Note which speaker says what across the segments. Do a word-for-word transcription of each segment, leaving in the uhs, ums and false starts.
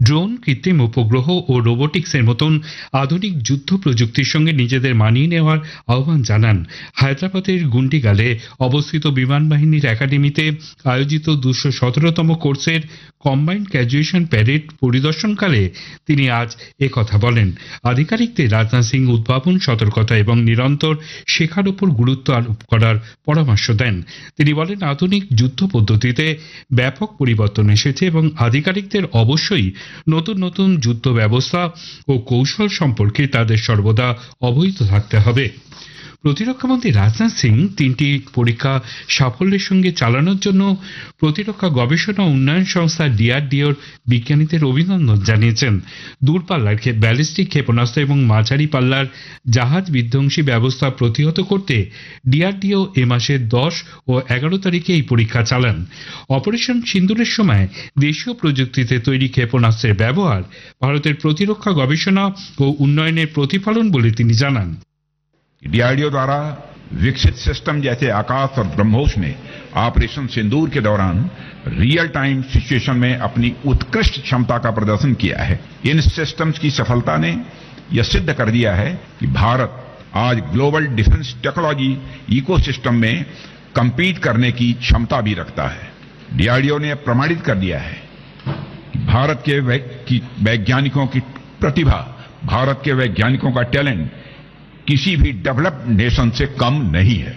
Speaker 1: Drone, কৃত্রিম উপগ্রহ ও রোবোটিক্সের মতন আধুনিক যুদ্ধ প্রযুক্তির সঙ্গে নিজেদের মানিয়ে নেওয়ার আহ্বান জানান। হায়দ্রাবাদের গুন্ডিগালে অবস্থিত বিমান বাহিনীর একাডেমিতে আয়োজিত দুশো সতেরোতম কোর্সের কম্বাইন্ড গ্র্যাজুয়েশন প্যারেড পরিদর্শনকালে তিনি আজ একথা বলেন। আধিকারিকদের রাজনাথ সিং উদ্ভাবন, সতর্কতা এবং নিরন্তর শেখার উপর গুরুত্ব আরোপ করার পরামর্শ দেন। তিনি বলেন, আধুনিক যুদ্ধ পদ্ধতিতে ব্যাপক পরিবর্তন এসেছে এবং আধিকারিকদের অবশ্যই নতুন নতুন যুদ্ধ ব্যবস্থা ও কৌশল সম্পর্কে তাদের সর্বদা অবহিত থাকতে হবে। প্রতিরক্ষামন্ত্রী রাজনাথ সিং তিনটি পরীক্ষা সাফল্যের সঙ্গে চালানোর জন্য প্রতিরক্ষা গবেষণা উন্নয়ন সংস্থা ডিআরডিওর বিজ্ঞানীদের অভিনন্দন জানিয়েছেন। দূরপাল্লার ব্যালিস্টিক ক্ষেপণাস্ত্র এবং মাঝারি পাল্লার জাহাজ বিধ্বংসী ব্যবস্থা প্রতিহত করতে ডিআরডিও এ মাসের দশ ও এগারো তারিখে এই পরীক্ষা চালান। অপারেশন সিন্দুরের সময় দেশীয় প্রযুক্তিতে তৈরি ক্ষেপণাস্ত্রের ব্যবহার ভারতের প্রতিরক্ষা গবেষণা ও উন্নয়নের প্রতিফলন বলে তিনি জানান।
Speaker 2: डीआरडीओ द्वारा विकसित सिस्टम जैसे आकाश और ब्रह्मोस ने ऑपरेशन सिंदूर के दौरान रियल टाइम सिचुएशन में अपनी उत्कृष्ट क्षमता का प्रदर्शन किया है। इन सिस्टम्स की सफलता ने यह सिद्ध कर दिया है कि भारत आज ग्लोबल डिफेंस टेक्नोलॉजी इकोसिस्टम में कंपीट करने की क्षमता भी रखता है। डीआरडीओ ने प्रमाणित कर दिया है कि भारत के वैज्ञानिकों की प्रतिभा, भारत के वैज्ञानिकों का टैलेंट किसी भी डेवलप्ड नेशन से कम नहीं है।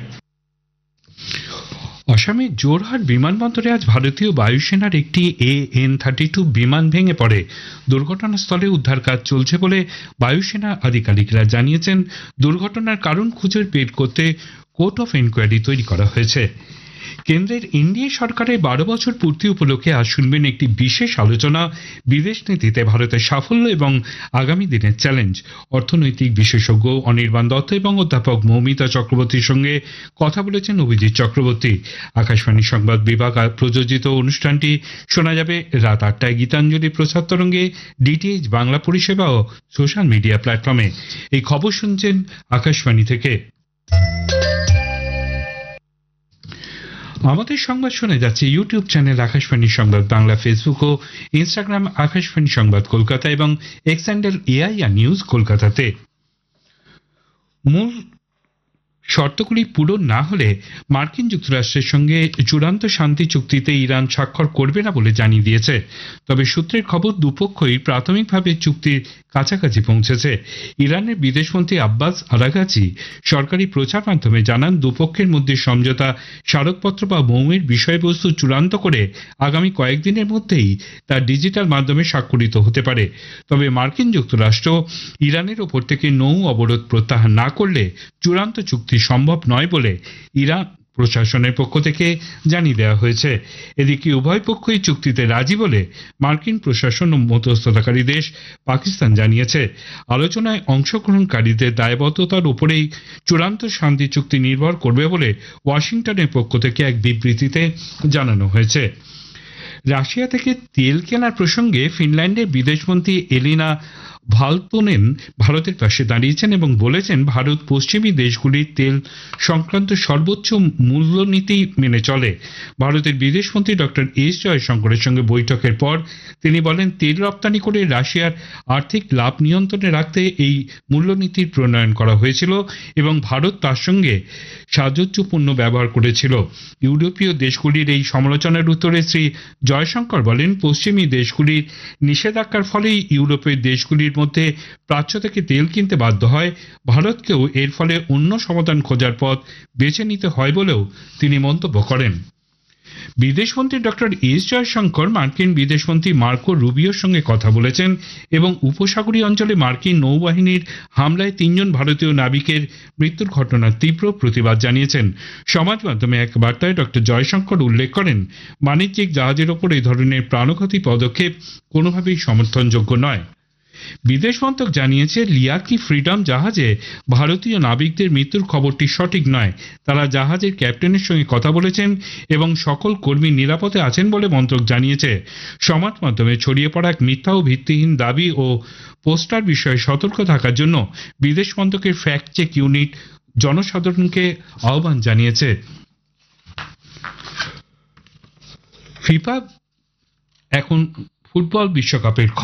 Speaker 1: অসমের জোরহাট বিমানবন্দরে আজ ভারতীয় বায়ুসেনার একটি এ এন থার্টি টু বিমান ভেঙে পড়ে। দুর্ঘটনাস্থলে উদ্ধার কাজ চলছে বলে বায়ুসেনা আধিকারিকরা জানিয়েছেন। দুর্ঘটনার কারণ খুঁজে বের করতে কোর্ট অফ এনকোয়ারি তৈরি করা হয়েছে। কেন্দ্রের এনডিএ সরকারের বারো বছর পূর্তি উপলক্ষে আজ শুনবেন একটি বিশেষ আলোচনা, বিদেশ নীতিতে ভারতের সাফল্য এবং আগামী দিনের চ্যালেঞ্জ। অর্থনৈতিক বিশেষজ্ঞ অনির্বাণ দত্ত এবং অধ্যাপক মৌমিতা চক্রবর্তীর সঙ্গে কথা বলেছেন অভিজিৎ চক্রবর্তী। আকাশবাণী সংবাদ বিভাগ প্রযোজিত অনুষ্ঠানটি শোনা যাবে রাত আটটায় গীতাঞ্জলি প্রচার তরঙ্গে, ডিটিএইচ বাংলা পরিষেবা ও সোশ্যাল মিডিয়া প্ল্যাটফর্মে। এই খবর শুনছেন আকাশবাণী থেকে। আমাদের সংবাদ শোনা যাচ্ছে ইউটিউব চ্যানেল আকাশবাণী সংবাদ বাংলা, ফেসবুক ও ইনস্টাগ্রাম আকাশবাণী সংবাদ কলকাতা এবং এক্স হ্যান্ডেল এআইআর নিউজ কলকাতাতে। মূল শর্তগুলি পূরণ না হলে মার্কিন যুক্তরাষ্ট্রের সঙ্গে চূড়ান্ত শান্তি চুক্তিতে ইরান স্বাক্ষর করবে না বলে জানিয়ে দিয়েছে। তবে সূত্রের খবর দুপক্ষই প্রাথমিকভাবে চুক্তির কাছাকাছি পৌঁছেছে। ইরানের বিদেশমন্ত্রী আব্বাস আরাগাচি সরকারি প্রচার মাধ্যমে জানান, দুপক্ষের মধ্যে সমঝোতা স্মারকপত্র বা মৌয়ের বিষয়বস্তু চূড়ান্ত করে আগামী কয়েকদিনের মধ্যেই তা ডিজিটাল মাধ্যমে স্বাক্ষরিত হতে পারে। তবে মার্কিন যুক্তরাষ্ট্র ইরানের ওপর থেকে নৌ অবরোধ প্রত্যাহার না করলে চূড়ান্ত চুক্তি সম্ভব নয় বলে ইরান প্রশাসনের পক্ষ থেকে জানিয়ে দেওয়া হয়েছে। এদিকে উভয় পক্ষই চুক্তিতে রাজি বলে মার্কিন প্রশাসন ও মধ্যস্থতাকারী দেশ পাকিস্তান জানিয়েছে। আলোচনায় অংশগ্রহণকারীদের দায়বদ্ধতার উপরেই চূড়ান্ত শান্তি চুক্তি নির্ভর করবে বলে ওয়াশিংটনের পক্ষ থেকে এক বিবৃতিতে জানানো হয়েছে। রাশিয়া থেকে তেল কেনার প্রসঙ্গে ফিনল্যান্ডের বিদেশমন্ত্রী এলিনা ভালতোনেন ভারতের পাশে দাঁড়িয়েছেন এবং বলেছেন, ভারত পশ্চিমী দেশগুলির তেল সংক্রান্ত সর্বোচ্চ মূল্যনীতি মেনে চলে। ভারতের বিদেশমন্ত্রী ডক্টর এস জয়শঙ্করের সঙ্গে বৈঠকের পর তিনি বলেন, তেল রপ্তানি করে রাশিয়ার আর্থিক লাভ নিয়ন্ত্রণে রাখতে এই মূল্যনীতির প্রণয়ন করা হয়েছিল এবং ভারত তার সঙ্গে সাহায্যপূর্ণ ব্যবহার করেছিল। ইউরোপীয় দেশগুলির এই সমালোচনার উত্তরে শ্রী জয়শঙ্কর বলেন, পশ্চিমী দেশগুলির নিষেধাজ্ঞার ফলেই ইউরোপের দেশগুলির মধ্যে প্রাচ্য থেকে তেল কিনতে বাধ্য হয়। ভারতকেও এর ফলে অন্য সমাধান খোঁজার পথ বেছে নিতে হয় বলেও তিনি মন্তব্য করেন। বিদেশমন্ত্রী ডক্টর এস জয়শঙ্কর মার্কিন বিদেশমন্ত্রী মার্কো রুবিওর সঙ্গে কথা বলেছেন এবং উপসাগরীয় অঞ্চলে মার্কিন নৌবাহিনীর হামলায় তিনজন ভারতীয় নাবিকের মৃত্যুর ঘটনার তীব্র প্রতিবাদ জানিয়েছেন। সমাজ মাধ্যমে এক বার্তায় ডক্টর জয়শঙ্কর উল্লেখ করেন, বাণিজ্যিক জাহাজের ওপর এই ধরনের প্রাণঘাতী পদক্ষেপ কোনোভাবেই সমর্থনযোগ্য নয়। বিদেশ মন্ত্রক জানিয়েছে, লিয়াকি ফ্রিডম জাহাজে ভারতীয় নাবিকদের মৃত্যুর খবরটি সঠিক নয়। তারা জাহাজের ক্যাপ্টেনের সঙ্গে কথা বলেছেন এবং সকল কর্মী নিরাপদে আছেন বলে মন্ত্রক জানিয়েছে। সমাজ মাধ্যমে ছড়িয়ে পড়া এক মিথ্যা ও ভিত্তিহীন দাবি ও পোস্টার বিষয়ে সতর্ক থাকার জন্য বিদেশ মন্ত্রকের ফ্যাক্ট চেক ইউনিট জনসাধারণকে আহ্বান জানিয়েছে। ফিফা এখন ফুটবল বিশ্বকাপের